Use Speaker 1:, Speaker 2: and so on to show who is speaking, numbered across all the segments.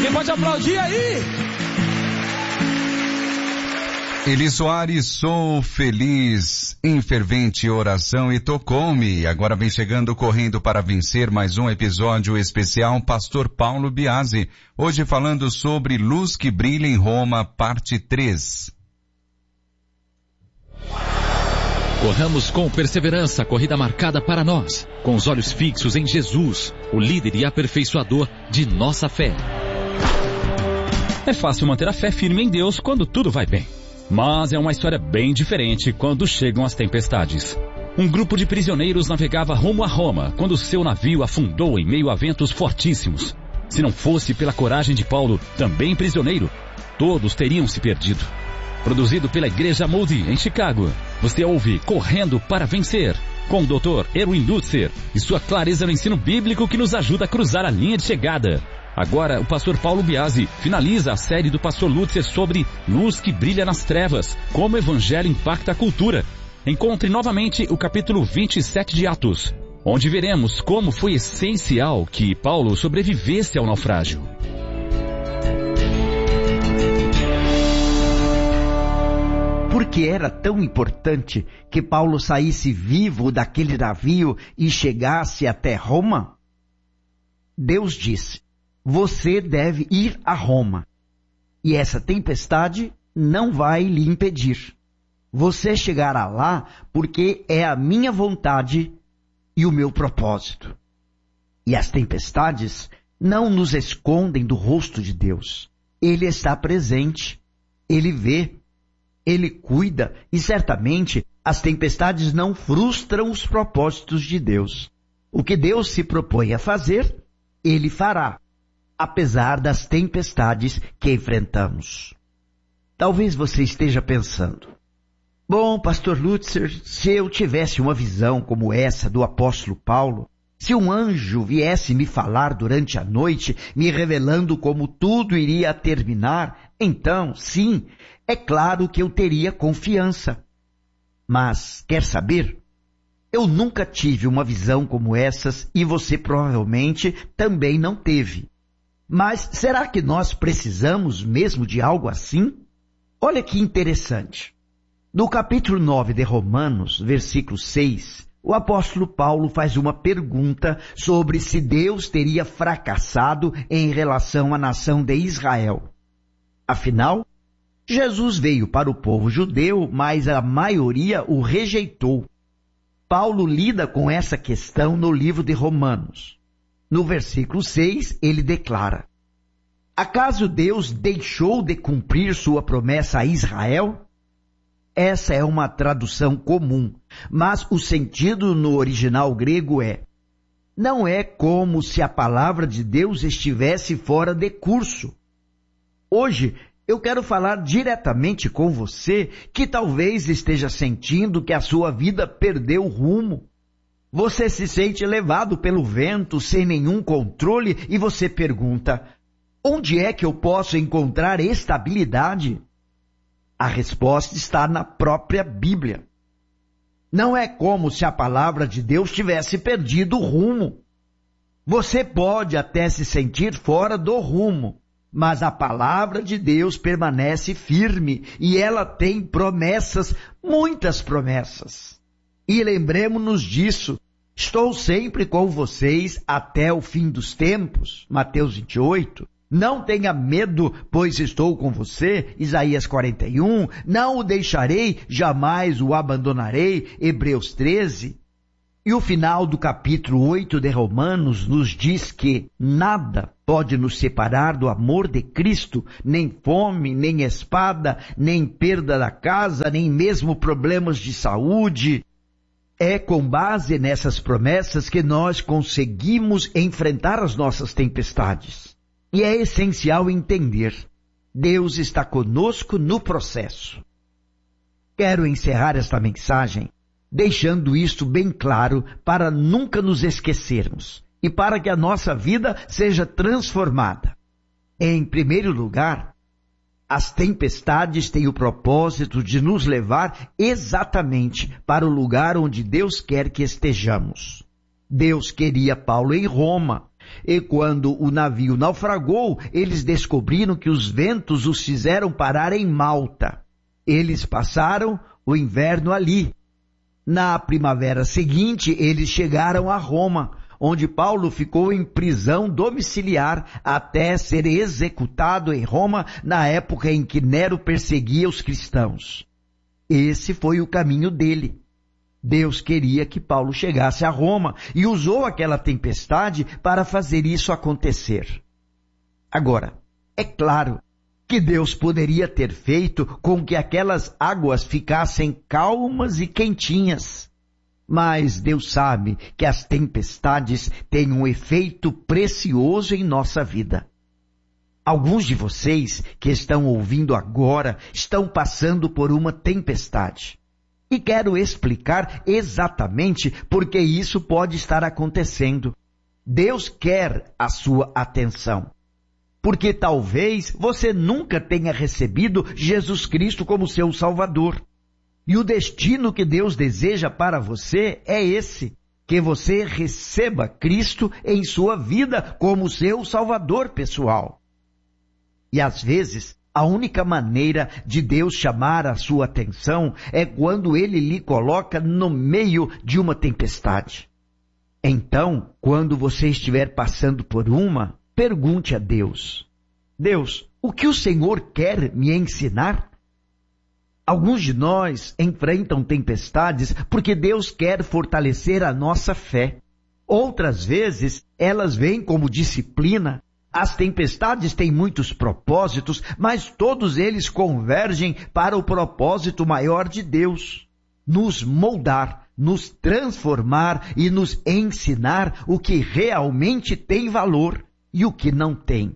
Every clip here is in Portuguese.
Speaker 1: Quem pode aplaudir aí?
Speaker 2: Eli Soares, sou feliz, em fervente oração e tocou-me. Agora vem chegando correndo para vencer mais um episódio especial, Pastor Paulo Biasi. Hoje falando sobre Luz que Brilha em Roma, parte 3.
Speaker 3: Corramos com perseverança a corrida marcada para nós, com os olhos fixos em Jesus, o líder e aperfeiçoador de nossa fé.
Speaker 4: É fácil manter a fé firme em Deus quando tudo vai bem. Mas é uma história bem diferente quando chegam as tempestades. Um grupo de prisioneiros navegava rumo a Roma quando seu navio afundou em meio a ventos fortíssimos. Se não fosse pela coragem de Paulo, também prisioneiro, todos teriam se perdido. Produzido pela Igreja Moody, em Chicago, você ouve Correndo para Vencer, com o Dr. Erwin Lutzer e sua clareza no ensino bíblico que nos ajuda a cruzar a linha de chegada. Agora, o pastor Paulo Biasi finaliza a série do pastor Lutzer sobre Luz que Brilha nas Trevas, como o evangelho impacta a cultura. Encontre novamente o capítulo 27 de Atos, onde veremos como foi essencial que Paulo sobrevivesse ao naufrágio.
Speaker 5: Por que era tão importante que Paulo saísse vivo daquele navio e chegasse até Roma? Deus disse: você deve ir a Roma, e essa tempestade não vai lhe impedir. Você chegará lá porque é a minha vontade e o meu propósito. E as tempestades não nos escondem do rosto de Deus. Ele está presente, Ele vê, Ele cuida, e certamente as tempestades não frustram os propósitos de Deus. O que Deus se propõe a fazer, Ele fará, apesar das tempestades que enfrentamos. Talvez você esteja pensando: bom, pastor Lutzer, se eu tivesse uma visão como essa do apóstolo Paulo, se um anjo viesse me falar durante a noite, me revelando como tudo iria terminar, então, sim, é claro que eu teria confiança. Mas, quer saber? Eu nunca tive uma visão como essas e você provavelmente também não teve. Mas será que nós precisamos mesmo de algo assim? Olha que interessante. No capítulo 9 de Romanos, versículo 6, o apóstolo Paulo faz uma pergunta sobre se Deus teria fracassado em relação à nação de Israel. Afinal, Jesus veio para o povo judeu, mas a maioria o rejeitou. Paulo lida com essa questão no livro de Romanos. No versículo 6, ele declara: acaso Deus deixou de cumprir sua promessa a Israel? Essa é uma tradução comum, mas o sentido no original grego não é como se a palavra de Deus estivesse fora de curso. Hoje, eu quero falar diretamente com você que talvez esteja sentindo que a sua vida perdeu o rumo. Você se sente levado pelo vento, sem nenhum controle, e você pergunta: onde é que eu posso encontrar estabilidade? A resposta está na própria Bíblia. Não é como se a palavra de Deus tivesse perdido o rumo. Você pode até se sentir fora do rumo, mas a palavra de Deus permanece firme e ela tem promessas, muitas promessas. E lembremos-nos disso. Estou sempre com vocês até o fim dos tempos. Mateus 28. Não tenha medo, pois estou com você. Isaías 41. Não o deixarei, jamais o abandonarei. Hebreus 13. E o final do capítulo 8 de Romanos nos diz que nada pode nos separar do amor de Cristo, nem fome, nem espada, nem perda da casa, nem mesmo problemas de saúde. É com base nessas promessas que nós conseguimos enfrentar as nossas tempestades. E é essencial entender: Deus está conosco no processo. Quero encerrar esta mensagem deixando isto bem claro para nunca nos esquecermos e para que a nossa vida seja transformada. Em primeiro lugar, as tempestades têm o propósito de nos levar exatamente para o lugar onde Deus quer que estejamos. Deus queria Paulo em Roma, E quando o navio naufragou, eles descobriram que os ventos os fizeram parar em Malta. Eles passaram o inverno ali. Na primavera seguinte, eles chegaram a Roma, onde Paulo ficou em prisão domiciliar até ser executado em Roma na época em que Nero perseguia os cristãos. Esse foi o caminho dele. Deus queria que Paulo chegasse a Roma e usou aquela tempestade para fazer isso acontecer. Agora, é claro que Deus poderia ter feito com que aquelas águas ficassem calmas e quentinhas. Mas Deus sabe que as tempestades têm um efeito precioso em nossa vida. Alguns de vocês que estão ouvindo agora estão passando por uma tempestade. E quero explicar exatamente por que isso pode estar acontecendo. Deus quer a sua atenção. Porque talvez você nunca tenha recebido Jesus Cristo como seu Salvador. E o destino que Deus deseja para você é esse, que você receba Cristo em sua vida como seu Salvador pessoal. E às vezes, a única maneira de Deus chamar a sua atenção é quando Ele lhe coloca no meio de uma tempestade. Então, quando você estiver passando por uma, pergunte a Deus: Deus, o que o Senhor quer me ensinar? Alguns de nós enfrentam tempestades porque Deus quer fortalecer a nossa fé. Outras vezes, elas vêm como disciplina. As tempestades têm muitos propósitos, mas todos eles convergem para o propósito maior de Deus: nos moldar, nos transformar e nos ensinar o que realmente tem valor e o que não tem.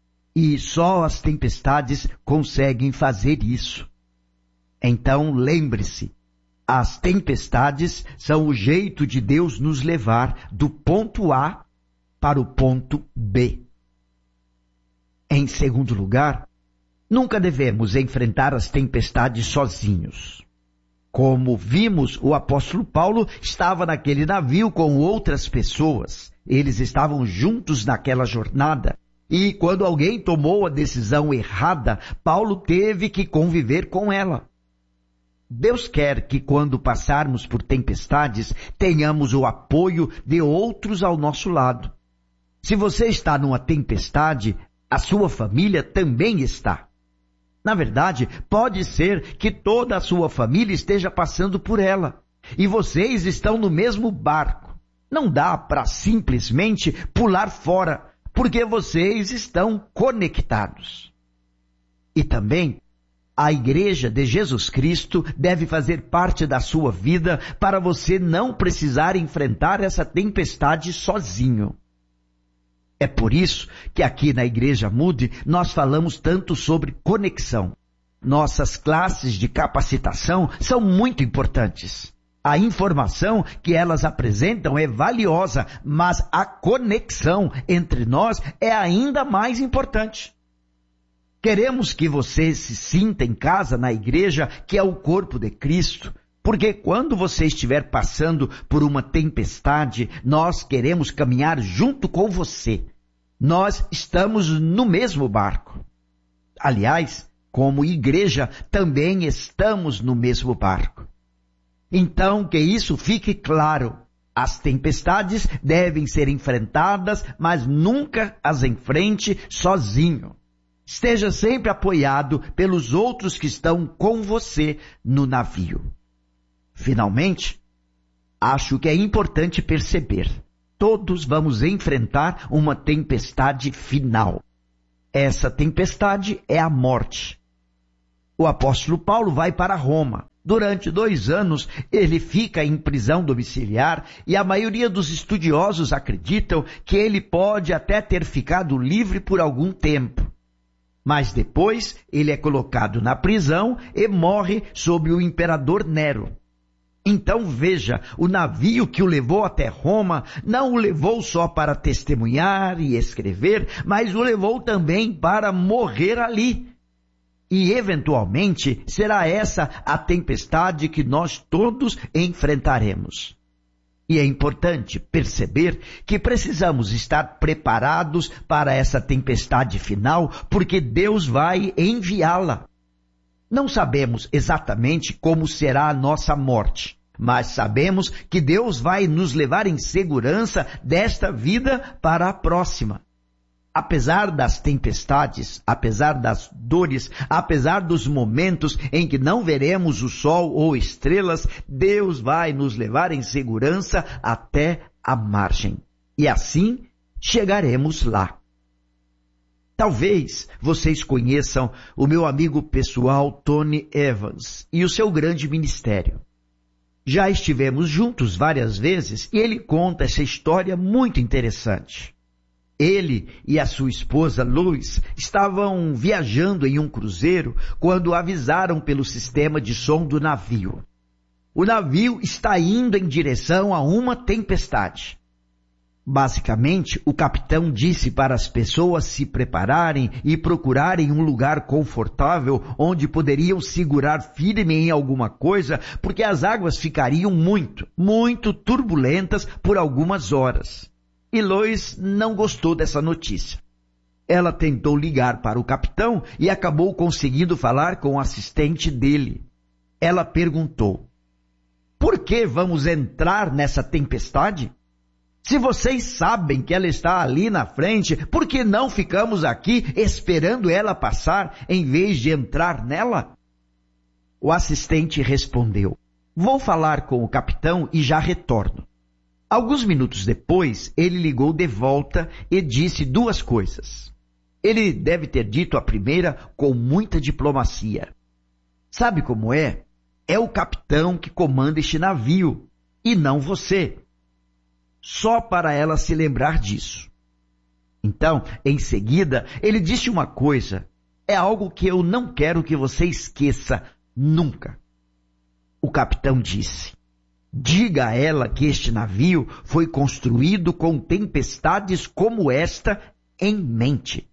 Speaker 5: E só as tempestades conseguem fazer isso. Então lembre-se, as tempestades são o jeito de Deus nos levar do ponto A para o ponto B. Em segundo lugar, nunca devemos enfrentar as tempestades sozinhos. Como vimos, o apóstolo Paulo estava naquele navio com outras pessoas. Eles estavam juntos naquela jornada. E quando alguém tomou a decisão errada, Paulo teve que conviver com ela. Deus quer que quando passarmos por tempestades, tenhamos o apoio de outros ao nosso lado. Se você está numa tempestade, a sua família também está. Na verdade, pode ser que toda a sua família esteja passando por ela. E vocês estão no mesmo barco. Não dá para simplesmente pular fora, porque vocês estão conectados. E também, a Igreja de Jesus Cristo deve fazer parte da sua vida para você não precisar enfrentar essa tempestade sozinho. É por isso que aqui na Igreja Moody nós falamos tanto sobre conexão. Nossas classes de capacitação são muito importantes. A informação que elas apresentam é valiosa, mas a conexão entre nós é ainda mais importante. Queremos que você se sinta em casa na igreja, que é o corpo de Cristo, porque quando você estiver passando por uma tempestade, nós queremos caminhar junto com você. Nós estamos no mesmo barco. Aliás, como igreja, também estamos no mesmo barco. Então, que isso fique claro. As tempestades devem ser enfrentadas, mas nunca as enfrente sozinho. Esteja sempre apoiado pelos outros que estão com você no navio. Finalmente, acho que é importante perceber: todos vamos enfrentar uma tempestade final. Essa tempestade é a morte. O apóstolo Paulo vai para Roma. Durante 2 anos, ele fica em prisão domiciliar e a maioria dos estudiosos acreditam que ele pode até ter ficado livre por algum tempo. Mas depois ele é colocado na prisão e morre sob o imperador Nero. Então veja, o navio que o levou até Roma não o levou só para testemunhar e escrever, mas o levou também para morrer ali. E eventualmente será essa a tempestade que nós todos enfrentaremos. E é importante perceber que precisamos estar preparados para essa tempestade final, porque Deus vai enviá-la. Não sabemos exatamente como será a nossa morte, mas sabemos que Deus vai nos levar em segurança desta vida para a próxima. Apesar das tempestades, apesar das dores, apesar dos momentos em que não veremos o sol ou estrelas, Deus vai nos levar em segurança até a margem. E assim chegaremos lá. Talvez vocês conheçam o meu amigo pessoal Tony Evans e o seu grande ministério. Já estivemos juntos várias vezes e ele conta essa história muito interessante. Ele e a sua esposa, Lois, estavam viajando em um cruzeiro quando avisaram pelo sistema de som do navio. O navio está indo em direção a uma tempestade. Basicamente, o capitão disse para as pessoas se prepararem e procurarem um lugar confortável onde poderiam segurar firme em alguma coisa, porque as águas ficariam muito turbulentas por algumas horas. E Lois não gostou dessa notícia. Ela tentou ligar para o capitão e acabou conseguindo falar com o assistente dele. Ela perguntou: por que vamos entrar nessa tempestade? Se vocês sabem que ela está ali na frente, por que não ficamos aqui esperando ela passar em vez de entrar nela? O assistente respondeu: vou falar com o capitão e já retorno. Alguns minutos depois, ele ligou de volta e disse duas coisas. Ele deve ter dito a primeira com muita diplomacia. Sabe como é? É o capitão que comanda este navio, e não você. Só para ela se lembrar disso. Então, em seguida, ele disse uma coisa. É algo que eu não quero que você esqueça nunca. O capitão disse: diga a ela que este navio foi construído com tempestades como esta em mente.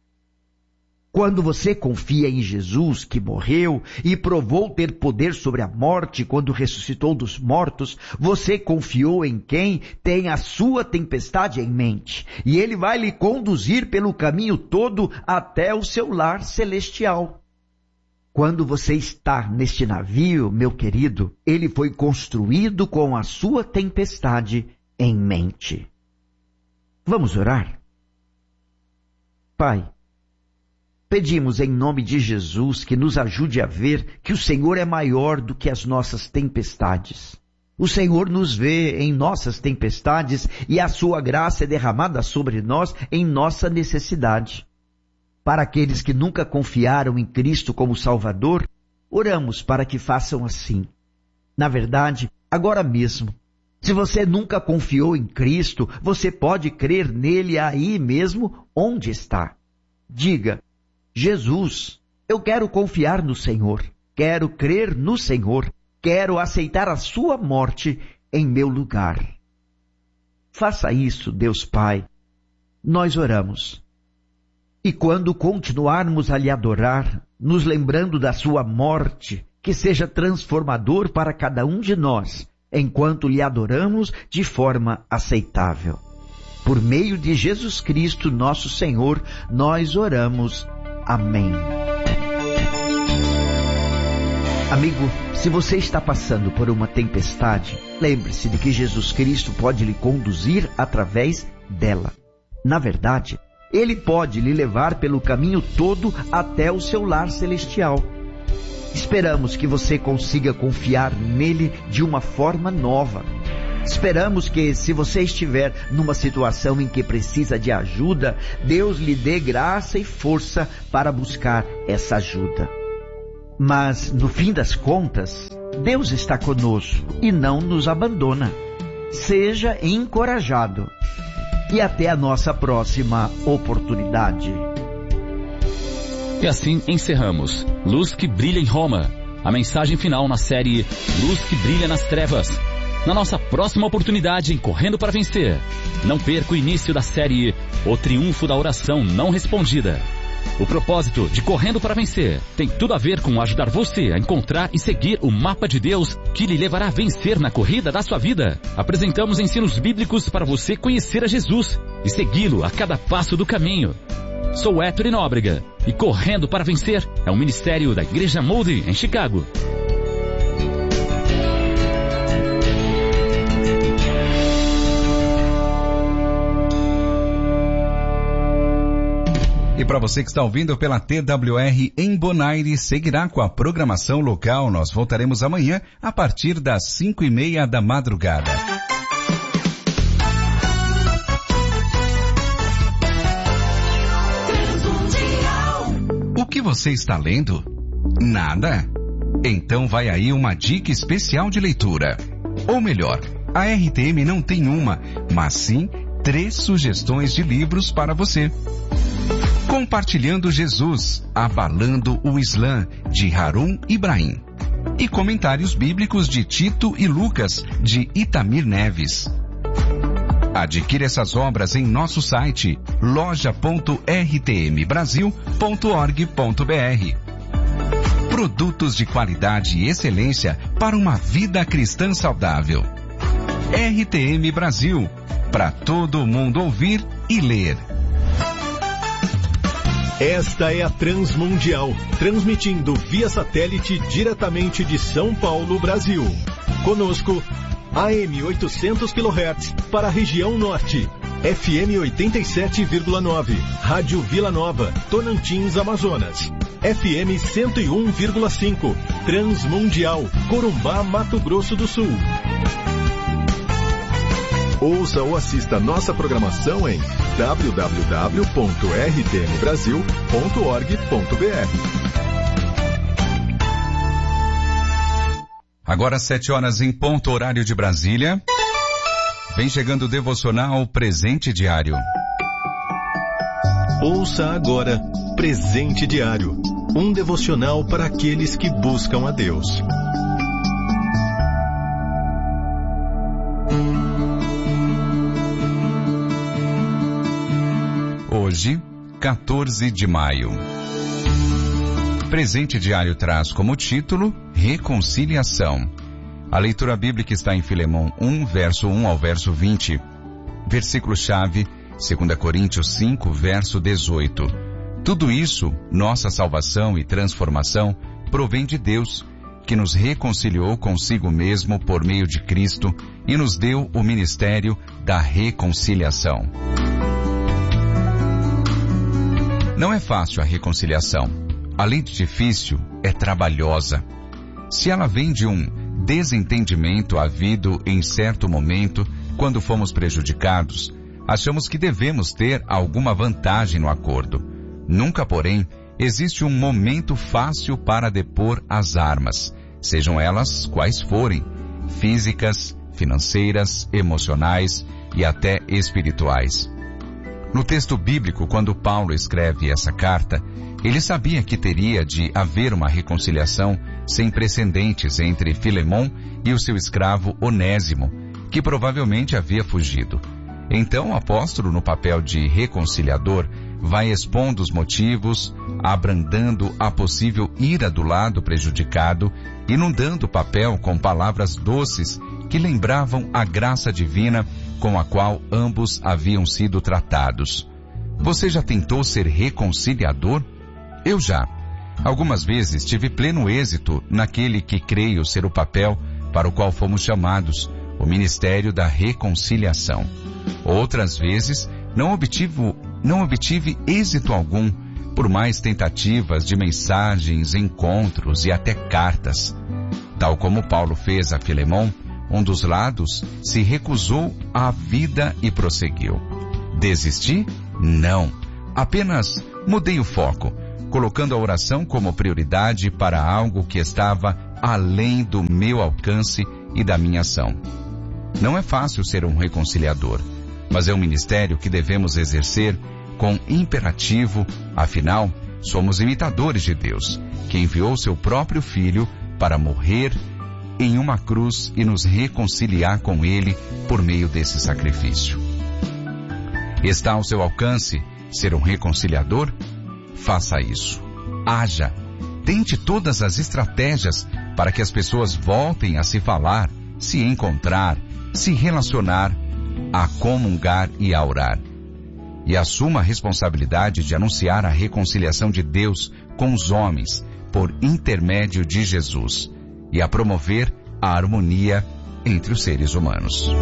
Speaker 5: Quando você confia em Jesus, que morreu e provou ter poder sobre a morte quando ressuscitou dos mortos, você confiou em quem tem a sua tempestade em mente, e ele vai lhe conduzir pelo caminho todo até o seu lar celestial. Quando você está neste navio, meu querido, ele foi construído com a sua tempestade em mente. Vamos orar? Pai, pedimos em nome de Jesus que nos ajude a ver que o Senhor é maior do que as nossas tempestades. O Senhor nos vê em nossas tempestades e a sua graça é derramada sobre nós em nossa necessidade. Para aqueles que nunca confiaram em Cristo como Salvador, oramos para que façam assim. Na verdade, agora mesmo, se você nunca confiou em Cristo, você pode crer nele aí mesmo onde está. Diga: Jesus, eu quero confiar no Senhor, quero crer no Senhor, quero aceitar a sua morte em meu lugar. Faça isso, Deus Pai. Nós oramos. E quando continuarmos a lhe adorar, nos lembrando da sua morte, que seja transformador para cada um de nós, enquanto lhe adoramos de forma aceitável. Por meio de Jesus Cristo, nosso Senhor, nós oramos. Amém. Amigo, se você está passando por uma tempestade, lembre-se de que Jesus Cristo pode lhe conduzir através dela. Na verdade, Ele pode lhe levar pelo caminho todo até o seu lar celestial. Esperamos que você consiga confiar nele de uma forma nova. Esperamos que, se você estiver numa situação em que precisa de ajuda, Deus lhe dê graça e força para buscar essa ajuda. Mas, no fim das contas, Deus está conosco e não nos abandona. Seja encorajado. E até a nossa próxima oportunidade.
Speaker 4: E assim encerramos Luz que Brilha em Roma, a mensagem final na série Luz que Brilha nas Trevas. Na nossa próxima oportunidade em Correndo para Vencer, não perca o início da série O Triunfo da Oração Não Respondida. O propósito de Correndo para Vencer tem tudo a ver com ajudar você a encontrar e seguir o mapa de Deus que lhe levará a vencer na corrida da sua vida. Apresentamos ensinos bíblicos para você conhecer a Jesus e segui-lo a cada passo do caminho. Sou Héctor Nóbrega e Correndo para Vencer é um ministério da Igreja Moody em Chicago.
Speaker 2: E para você que está ouvindo pela TWR em Bonaire, seguirá com a programação local. Nós voltaremos amanhã a partir das 5:30 da madrugada. O que você está lendo? Nada? Então vai aí uma dica especial de leitura. Ou melhor, a RTM não tem uma, mas sim 3 sugestões de livros para você. Compartilhando Jesus, Abalando o Islã, de Harun Ibrahim. E Comentários Bíblicos de Tito e Lucas, de Itamir Neves. Adquira essas obras em nosso site, loja.rtmbrasil.org.br. Produtos de qualidade e excelência para uma vida cristã saudável. RTM Brasil, para todo mundo ouvir e ler.
Speaker 1: Esta é a Transmundial, transmitindo via satélite diretamente de São Paulo, Brasil. Conosco, AM 800 kHz para a região norte, FM 87,9, Rádio Vila Nova, Tonantins, Amazonas, FM 101,5, Transmundial, Corumbá, Mato Grosso do Sul. Ouça ou assista nossa programação em www.rtmbrasil.org.br.
Speaker 2: Agora 7h em ponto, horário de Brasília. Vem chegando o devocional Presente Diário.
Speaker 1: Ouça agora Presente Diário, um devocional para aqueles que buscam a Deus.
Speaker 2: Hoje, 14 de maio. Presente Diário traz como título Reconciliação. A leitura bíblica está em Filemão 1, verso 1 ao verso 20. Versículo-chave, 2 Coríntios 5, verso 18. Tudo isso, nossa salvação e transformação, provém de Deus, que nos reconciliou consigo mesmo por meio de Cristo e nos deu o ministério da reconciliação. Não é fácil a reconciliação. Além de difícil, é trabalhosa. Se ela vem de um desentendimento havido em certo momento, quando fomos prejudicados, achamos que devemos ter alguma vantagem no acordo. Nunca, porém, existe um momento fácil para depor as armas, sejam elas quais forem, físicas, financeiras, emocionais e até espirituais. No texto bíblico, quando Paulo escreve essa carta, ele sabia que teria de haver uma reconciliação sem precedentes entre Filemão e o seu escravo Onésimo, que provavelmente havia fugido. Então o apóstolo, no papel de reconciliador, vai expondo os motivos, abrandando a possível ira do lado prejudicado, inundando o papel com palavras doces que lembravam a graça divina com a qual ambos haviam sido tratados. Você já tentou ser reconciliador? Eu já. Algumas vezes tive pleno êxito naquele que creio ser o papel para o qual fomos chamados, o Ministério da Reconciliação. Outras vezes não obtive êxito algum, por mais tentativas de mensagens, encontros e até cartas. Tal como Paulo fez a Filemão, um dos lados se recusou à vida e prosseguiu. Desisti? Não. Apenas mudei o foco, colocando a oração como prioridade para algo que estava além do meu alcance e da minha ação. Não é fácil ser um reconciliador, mas é um ministério que devemos exercer com imperativo, afinal, somos imitadores de Deus, que enviou seu próprio Filho para morrer em uma cruz e nos reconciliar com Ele por meio desse sacrifício. Está ao seu alcance ser um reconciliador? faça isso. Haja. Tente todas as estratégias para que as pessoas voltem a se falar, se encontrar, se relacionar, a comungar e a orar. E assuma a responsabilidade de anunciar a reconciliação de Deus com os homens por intermédio de Jesus e a promover a harmonia entre os seres humanos.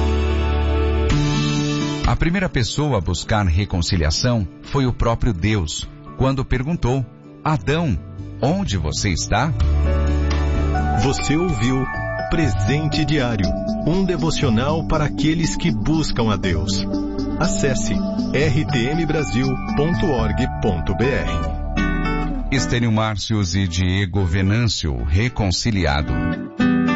Speaker 2: A primeira pessoa a buscar reconciliação foi o próprio Deus, quando perguntou: Adão, onde você está?
Speaker 1: Você ouviu Presente Diário, um devocional para aqueles que buscam a Deus. Acesse rtmbrasil.org.br.
Speaker 2: Estênio Márcios e Diego Venâncio, reconciliado.